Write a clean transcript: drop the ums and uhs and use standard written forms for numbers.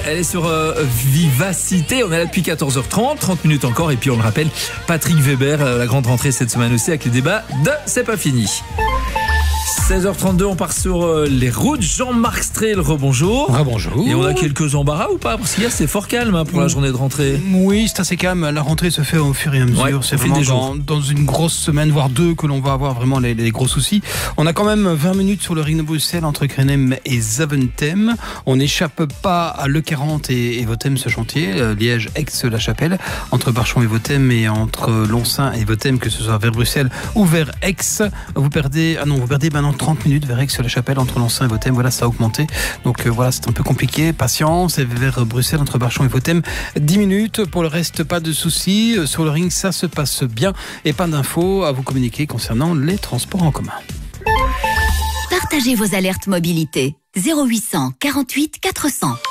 Elle est sur Vivacité, on est là depuis 14h30, 30 minutes encore, et puis on le rappelle, Patrick Weber, la grande rentrée cette semaine aussi avec les débats de C'est pas fini. 16h32, on part sur les routes. Jean-Marc Strel, rebonjour. Rebonjour. Et on a quelques embarras ou pas? Parce qu'hier c'est fort calme pour la journée de rentrée. Oui, c'est assez calme. La rentrée se fait au fur et à mesure. Ouais, c'est vraiment dans une grosse semaine, voire deux, que l'on va avoir vraiment les gros soucis. On a quand même 20 minutes sur le ring de Bruxelles entre Krenem et Zaventem. On n'échappe pas à l'E40 et Votem, ce chantier. Liège-Aix-la-Chapelle. Entre Barchon et Votem et entre Lonsin et Votem, que ce soit vers Bruxelles ou vers Aix. Vous perdez maintenant 30 minutes vers Aix-la-Chapelle entre Lonsin et Votem. Voilà, ça a augmenté. Donc voilà, c'est un peu compliqué. Patience. Et vers Bruxelles entre Barchon et Votem, 10 minutes. Pour le reste, pas de soucis. Sur le ring, ça se passe bien. Et pas d'infos à vous communiquer concernant les transports en commun. Partagez vos alertes mobilité. 0800 48 400.